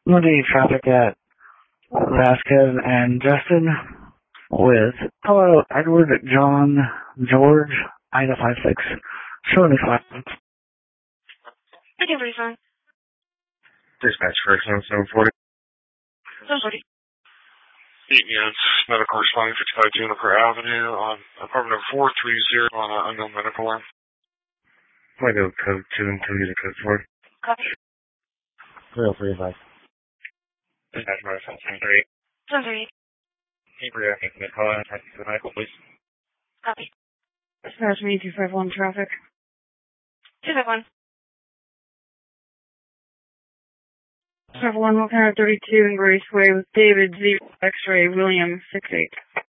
Monday traffic at Vasquez and Justin with hello, Edward, John, George, Ida 56. Show me 5. I can refund. Dispatch for 740. 740. Maintenance, medical responding 55 Juniper Avenue on apartment number 430 on an unknown medical line. Might go code 2 and 3 to code 4. Copy. 303 advice. Dispatch for 738. 738. Keep reacting to the call and attach to the medical, please. Copy. Dispatch me 251 traffic. 251. 251, what kind of 32 in Grace Way with David Z. X-ray William 68.